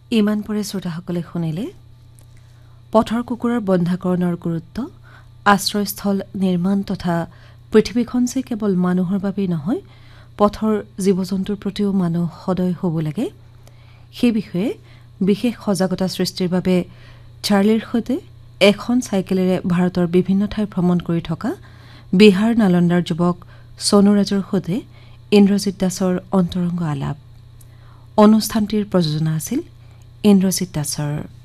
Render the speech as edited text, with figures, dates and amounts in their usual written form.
ইমান পৰে শ্ৰোতাসকলে শুনিলে পথৰ কুকুৰৰ বন্ধাকৰণৰ গুৰুত্ব, আশ্ৰয়স্থল নিৰ্মাণ তথা পৃথিৱীখন যে কেৱল মানুহৰ বাবেই নহয়, পথৰ জীৱ জন্তুৰ প্ৰতিও মানুহ সদয় হ'ব লাগে, সেই বিষয়ে বিশেষ সজাগতা সৃষ্টিৰ বাবে চাৰ্লিৰ সৈতে এখন চাইকেলেৰে ভাৰতৰ বিভিন্ন ঠাই ভ্ৰমণ কৰি থকা বিহাৰ নালন্দাৰ যুৱক সোনুৰাজৰ সৈতে ইন্দ্ৰজিৎ দাসৰ অন্তৰংগ আলাপ। অনুষ্ঠানটিৰ প্ৰযোজনা আছিল ইন্দ্ৰজিৎ দাসৰ।